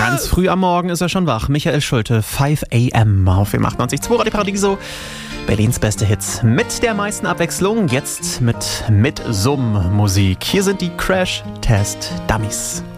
Ganz früh am Morgen ist er schon wach. Michael Schulte, 5 a.m. auf dem 98.2 Radio Paradiso. Berlins beste Hits mit der meisten Abwechslung. Jetzt mit Summ-Musik. Hier sind die Crash Test Dummies.